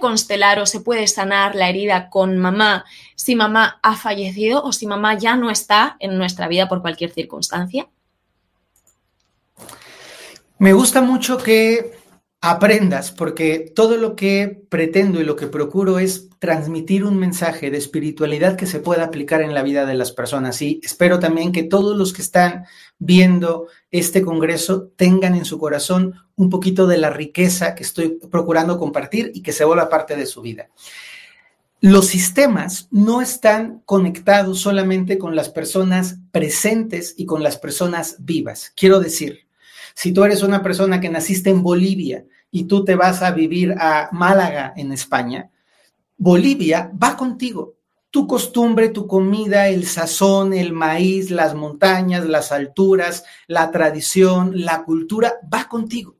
constelar o se puede sanar la herida con mamá si mamá ha fallecido o si mamá ya no está en nuestra vida por cualquier circunstancia? Me gusta mucho que aprendas, porque todo lo que pretendo y lo que procuro es transmitir un mensaje de espiritualidad que se pueda aplicar en la vida de las personas. Y espero también que todos los que están viendo este congreso tengan en su corazón un poquito de la riqueza que estoy procurando compartir y que se vuelva parte de su vida. Los sistemas no están conectados solamente con las personas presentes y con las personas vivas. Quiero decir, si tú eres una persona que naciste en Bolivia y tú te vas a vivir a Málaga, en España, Bolivia va contigo. Tu costumbre, tu comida, el sazón, el maíz, las montañas, las alturas, la tradición, la cultura, va contigo.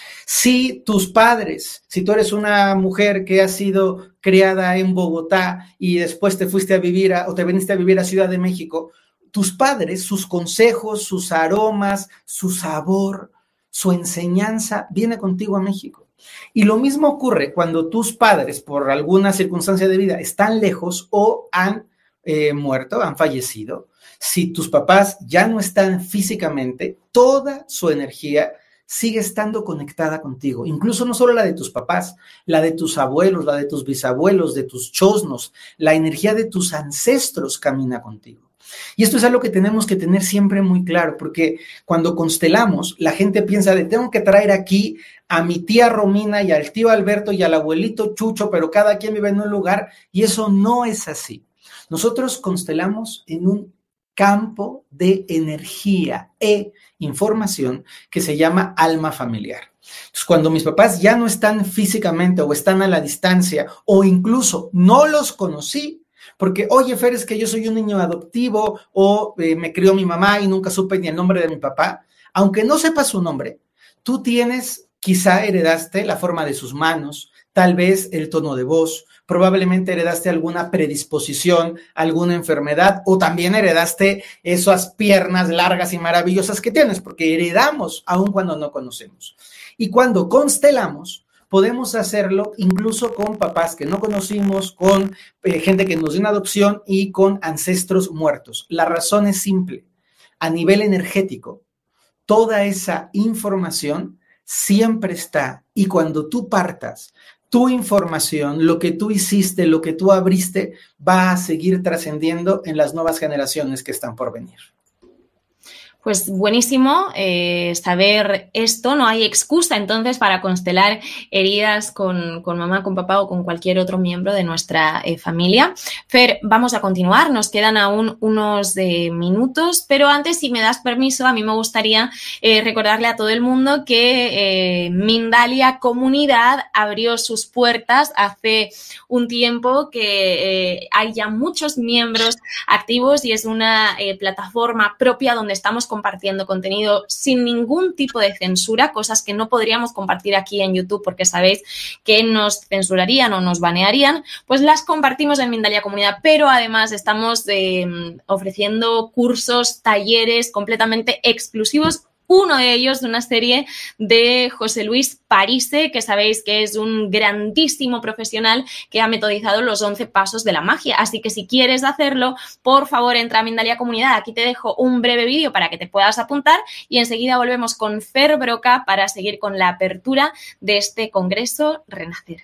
Si tus padres, si tú eres una mujer que ha sido criada en Bogotá y después te fuiste a vivir o te viniste a vivir a Ciudad de México, tus padres, sus consejos, sus aromas, su sabor, su enseñanza viene contigo a México. Y lo mismo ocurre cuando tus padres, por alguna circunstancia de vida, están lejos o han muerto, han fallecido. Si tus papás ya no están físicamente, toda su energía sigue estando conectada contigo. Incluso no solo la de tus papás, la de tus abuelos, la de tus bisabuelos, de tus chosnos, la energía de tus ancestros camina contigo. Y esto es algo que tenemos que tener siempre muy claro, porque cuando constelamos, la gente piensa de tengo que traer aquí a mi tía Romina y al tío Alberto y al abuelito Chucho, pero cada quien vive en un lugar, y eso no es así. Nosotros constelamos en un campo de energía e información que se llama alma familiar. Entonces, cuando mis papás ya no están físicamente o están a la distancia o incluso no los conocí, porque, oye, Fer, es que yo soy un niño adoptivo o me crió mi mamá y nunca supe ni el nombre de mi papá. Aunque no sepas su nombre, tú tienes, quizá heredaste la forma de sus manos, tal vez el tono de voz, probablemente heredaste alguna predisposición, alguna enfermedad o también heredaste esas piernas largas y maravillosas que tienes, porque heredamos aun cuando no conocemos. Y cuando constelamos, podemos hacerlo incluso con papás que no conocimos, con gente que nos dio una adopción y con ancestros muertos. La razón es simple. A nivel energético, toda esa información siempre está. Y cuando tú partas, tu información, lo que tú hiciste, lo que tú abriste, va a seguir trascendiendo en las nuevas generaciones que están por venir. Pues buenísimo saber esto, no hay excusa entonces para constelar heridas con mamá, con papá o con cualquier otro miembro de nuestra familia. Fer, vamos a continuar, nos quedan aún unos minutos, pero antes, si me das permiso, a mí me gustaría recordarle a todo el mundo que Mindalia Comunidad abrió sus puertas hace un tiempo, que hay ya muchos miembros activos y es una plataforma propia donde estamos compartiendo contenido sin ningún tipo de censura, cosas que no podríamos compartir aquí en YouTube porque sabéis que nos censurarían o nos banearían, pues las compartimos en Mindalia Comunidad, pero además estamos ofreciendo cursos, talleres completamente exclusivos. Uno de ellos de una serie de José Luis Parise, que sabéis que es un grandísimo profesional que ha metodizado los 11 pasos de la magia. Así que si quieres hacerlo, por favor, entra a Mindalia Comunidad. Aquí te dejo un breve vídeo para que te puedas apuntar y enseguida volvemos con Fer Broca para seguir con la apertura de este congreso Renacer.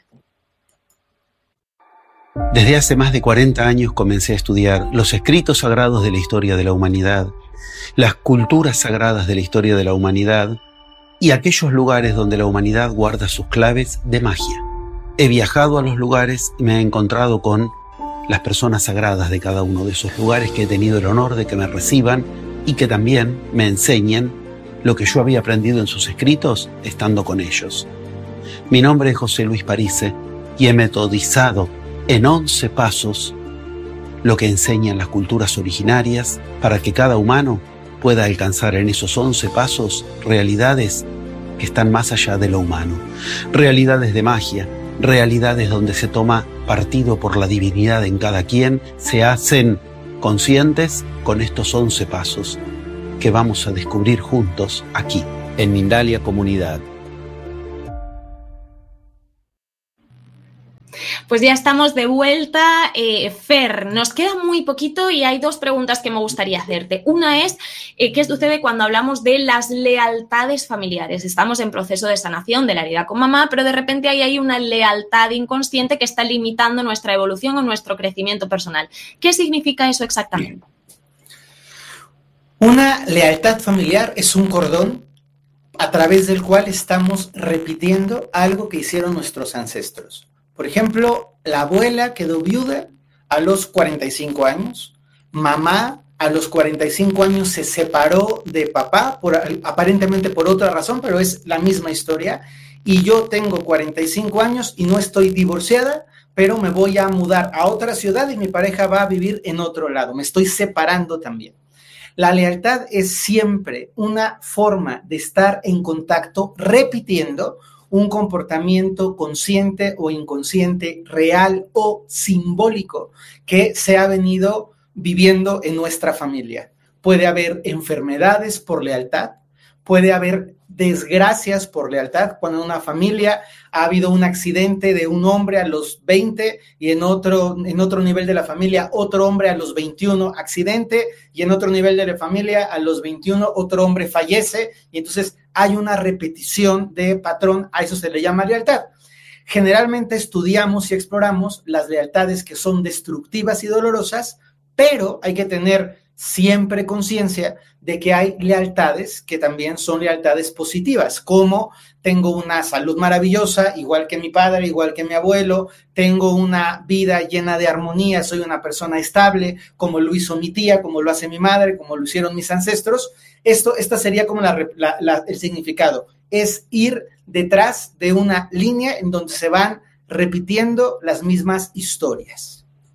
Desde hace más de 40 años comencé a estudiar los escritos sagrados de la historia de la humanidad, las culturas sagradas de la historia de la humanidad y aquellos lugares donde la humanidad guarda sus claves de magia. He viajado a los lugares y me he encontrado con las personas sagradas de cada uno de esos lugares, que he tenido el honor de que me reciban y que también me enseñen lo que yo había aprendido en sus escritos estando con ellos. Mi nombre es José Luis Parise y he metodizado en 11 pasos lo que enseñan las culturas originarias para que cada humano pueda alcanzar en esos 11 pasos realidades que están más allá de lo humano. Realidades de magia, realidades donde se toma partido por la divinidad en cada quien, se hacen conscientes con estos 11 pasos que vamos a descubrir juntos aquí, en Mindalia Comunidad. Pues ya estamos de vuelta. Fer, nos queda muy poquito y hay dos preguntas que me gustaría hacerte. Una es, ¿qué sucede cuando hablamos de las lealtades familiares? Estamos en proceso de sanación de la herida con mamá, pero de repente hay una lealtad inconsciente que está limitando nuestra evolución o nuestro crecimiento personal. ¿Qué significa eso exactamente? Una lealtad familiar es un cordón a través del cual estamos repitiendo algo que hicieron nuestros ancestros. Por ejemplo, la abuela quedó viuda a los 45 años, mamá a los 45 años se separó de papá, aparentemente por otra razón, pero es la misma historia, y yo tengo 45 años y no estoy divorciada, pero me voy a mudar a otra ciudad y mi pareja va a vivir en otro lado, me estoy separando también. La lealtad es siempre una forma de estar en contacto repitiendo un comportamiento consciente o inconsciente, real o simbólico que se ha venido viviendo en nuestra familia. Puede haber enfermedades por lealtad, puede haber desgracias por lealtad, cuando en una familia ha habido un accidente de un hombre a los 20 y en otro nivel de la familia otro hombre a los 21 accidente y en otro nivel de la familia a los 21 otro hombre fallece y entonces hay una repetición de patrón, a eso se le llama lealtad. Generalmente estudiamos y exploramos las lealtades que son destructivas y dolorosas, pero hay que tener siempre conciencia de que hay lealtades que también son lealtades positivas, como tengo una salud maravillosa, igual que mi padre, igual que mi abuelo, tengo una vida llena de armonía, soy una persona estable, como lo hizo mi tía, como lo hace mi madre, como lo hicieron mis ancestros. Esta sería como el significado, es ir detrás de una línea en donde se van repitiendo las mismas historias.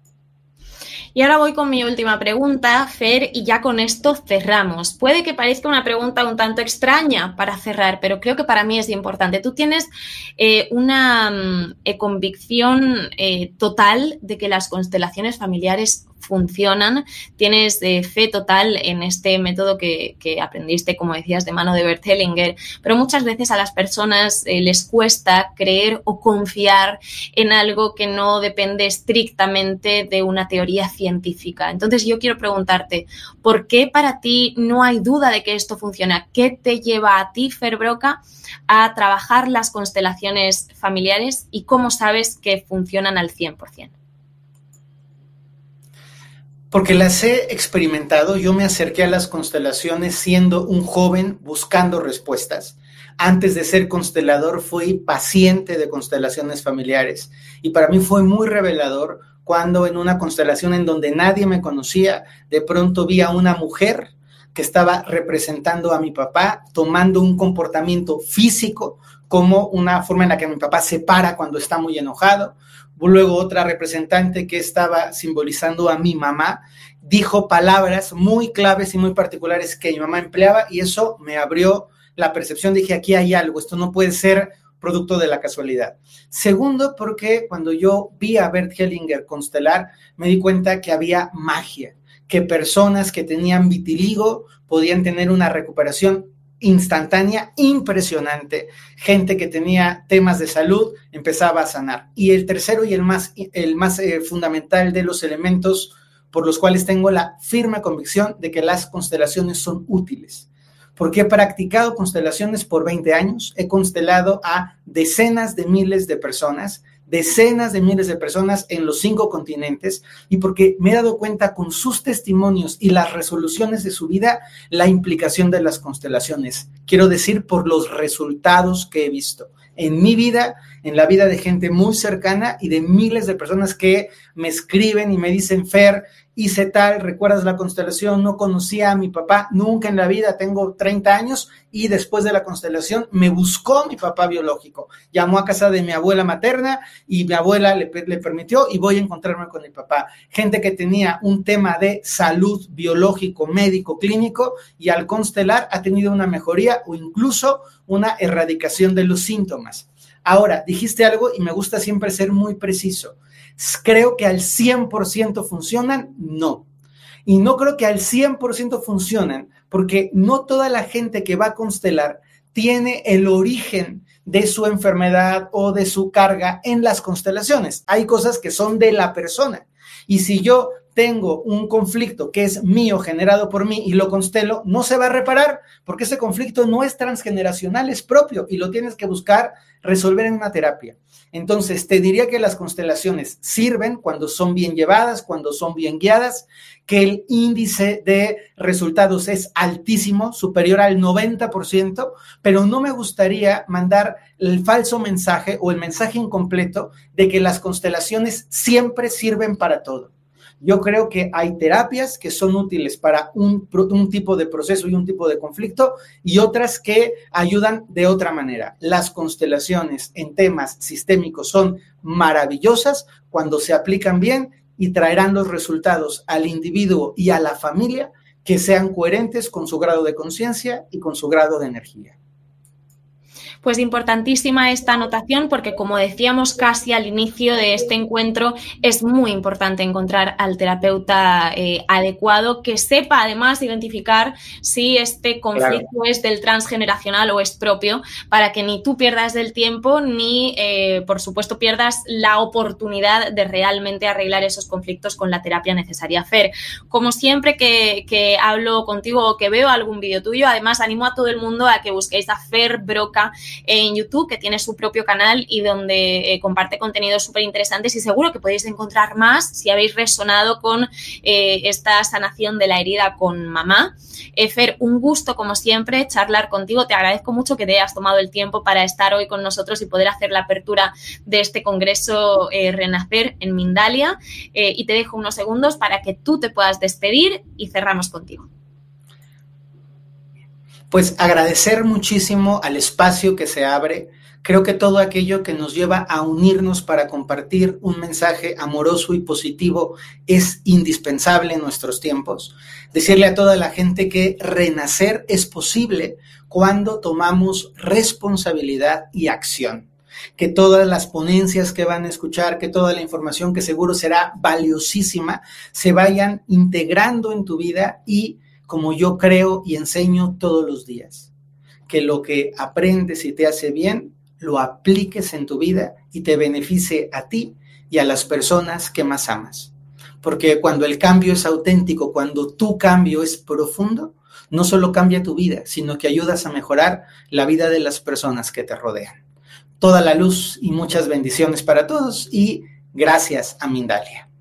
Y ahora voy con mi última pregunta, Fer, y ya con esto cerramos. Puede que parezca una pregunta un tanto extraña para cerrar, pero creo que para mí es importante. Tú tienes una convicción total de que las constelaciones familiares funcionan, tienes fe total en este método que aprendiste, como decías, de mano de Bert Hellinger, pero muchas veces a las personas les cuesta creer o confiar en algo que no depende estrictamente de una teoría científica. Entonces yo quiero preguntarte, ¿por qué para ti no hay duda de que esto funciona? ¿Qué te lleva a ti, Fer Broca, a trabajar las constelaciones familiares y cómo sabes que funcionan al 100%? Porque las he experimentado, yo me acerqué a las constelaciones siendo un joven buscando respuestas. Antes de ser constelador fui paciente de constelaciones familiares y para mí fue muy revelador cuando en una constelación en donde nadie me conocía, de pronto vi a una mujer que estaba representando a mi papá, tomando un comportamiento físico como una forma en la que mi papá se para cuando está muy enojado. Luego otra representante que estaba simbolizando a mi mamá dijo palabras muy claves y muy particulares que mi mamá empleaba y eso me abrió la percepción. Dije, aquí hay algo, esto no puede ser producto de la casualidad. Segundo, porque cuando yo vi a Bert Hellinger constelar, me di cuenta que había magia, que personas que tenían vitiligo podían tener una recuperación instantánea, impresionante. Gente que tenía temas de salud empezaba a sanar. Y el tercero y el más fundamental de los elementos por los cuales tengo la firme convicción de que las constelaciones son útiles. Porque he practicado constelaciones por 20 años, he constelado a decenas de miles de personas en los 5 continentes y porque me he dado cuenta con sus testimonios y las resoluciones de su vida, la implicación de las constelaciones. Quiero decir, por los resultados que he visto en mi vida, en la vida de gente muy cercana y de miles de personas que me escriben y me dicen, Fer, hice tal, ¿recuerdas la constelación? No conocía a mi papá nunca en la vida, tengo 30 años y después de la constelación me buscó mi papá biológico. Llamó a casa de mi abuela materna y mi abuela le permitió y voy a encontrarme con mi papá. Gente que tenía un tema de salud biológico, médico, clínico y al constelar ha tenido una mejoría o incluso una erradicación de los síntomas. Ahora, dijiste algo y me gusta siempre ser muy preciso. ¿Creo que al 100% funcionan? No. Y no creo que al 100% funcionan porque no toda la gente que va a constelar tiene el origen de su enfermedad o de su carga en las constelaciones. Hay cosas que son de la persona. Y si yo tengo un conflicto que es mío, generado por mí, y lo constelo, no se va a reparar, porque ese conflicto no es transgeneracional, es propio, y lo tienes que buscar resolver en una terapia. Entonces, te diría que las constelaciones sirven cuando son bien llevadas, cuando son bien guiadas, que el índice de resultados es altísimo, superior al 90%, pero no me gustaría mandar el falso mensaje o el mensaje incompleto de que las constelaciones siempre sirven para todo. Yo creo que hay terapias que son útiles para un tipo de proceso y un tipo de conflicto y otras que ayudan de otra manera. Las constelaciones en temas sistémicos son maravillosas cuando se aplican bien y traerán los resultados al individuo y a la familia que sean coherentes con su grado de conciencia y con su grado de energía. Pues importantísima esta anotación porque, como decíamos casi al inicio de este encuentro, es muy importante encontrar al terapeuta adecuado que sepa además identificar si este conflicto es del transgeneracional o es propio, para que ni tú pierdas el tiempo ni, por supuesto, pierdas la oportunidad de realmente arreglar esos conflictos con la terapia necesaria. Fer, como siempre que hablo contigo o que veo algún vídeo tuyo, además animo a todo el mundo a que busquéis a Fer Broca en YouTube, que tiene su propio canal y donde comparte contenidos súper interesantes, y seguro que podéis encontrar más si habéis resonado con esta sanación de la herida con mamá. Fer, un gusto como siempre charlar contigo, te agradezco mucho que te hayas tomado el tiempo para estar hoy con nosotros y poder hacer la apertura de este congreso Renacer en Mindalia, y te dejo unos segundos para que tú te puedas despedir y cerramos contigo. Pues agradecer muchísimo al espacio que se abre. Creo que todo aquello que nos lleva a unirnos para compartir un mensaje amoroso y positivo es indispensable en nuestros tiempos. Decirle a toda la gente que renacer es posible cuando tomamos responsabilidad y acción. Que todas las ponencias que van a escuchar, que toda la información que seguro será valiosísima, se vayan integrando en tu vida y, como yo creo y enseño todos los días, que lo que aprendes y te hace bien, lo apliques en tu vida y te beneficie a ti y a las personas que más amas. Porque cuando el cambio es auténtico, cuando tu cambio es profundo, no solo cambia tu vida, sino que ayudas a mejorar la vida de las personas que te rodean. Toda la luz y muchas bendiciones para todos y gracias a Mindalia.